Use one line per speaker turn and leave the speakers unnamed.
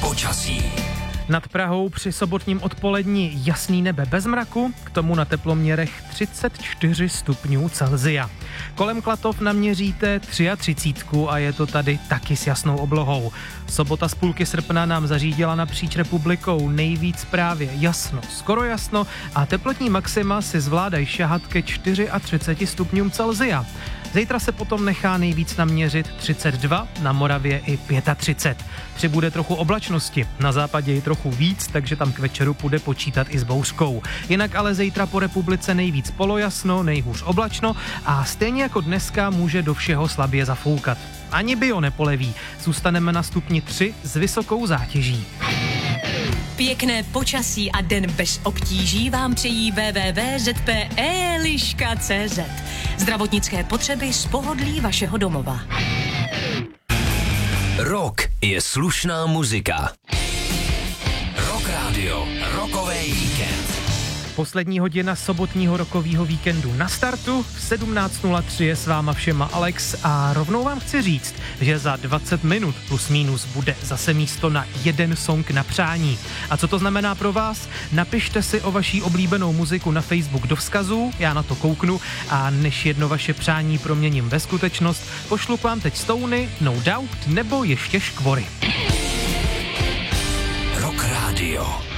počasí.
Nad Prahou při sobotním odpolední jasný nebe bez mraku, k tomu na teploměrech 34 stupňů Celsia. Kolem Klatov naměříte 33 a je to tady taky s jasnou oblohou. Sobota z půlky srpna nám zařídila napříč republikou nejvíc právě jasno, skoro jasno a teplotní maxima si zvládají šahat ke 34 stupňům Celsia. Zítra se potom nechá nejvíc naměřit 32, na Moravě i 35. Přibude trochu oblačnosti, na západě je trochu víc, takže tam k večeru půjde počítat i s bouřkou. Jinak ale zítra po republice nejvíc polojasno, nejhůř oblačno a stejně jako dneska může do všeho slabě zafoukat. Ani bio nepoleví, zůstaneme na stupni 3 s vysokou zátěží.
Pěkné počasí a den bez obtíží vám přejí www.zpe.liška.cz. Zdravotnické potřeby z pohodlí vašeho domova.
Rock je slušná muzika. Rock Radio, rokový víkend.
Poslední hodina sobotního rokového víkendu na startu. V 17:03 je s váma všema Alex a rovnou vám chci říct, že za 20 minut plus minus bude zase místo na jeden song na přání. A co to znamená pro vás? Napište si o vaší oblíbenou muziku na Facebook do vzkazů, já na to kouknu a než jedno vaše přání proměním ve skutečnost, pošlu k vám teď Stony, No Doubt nebo ještě Škvory.
Rock Radio.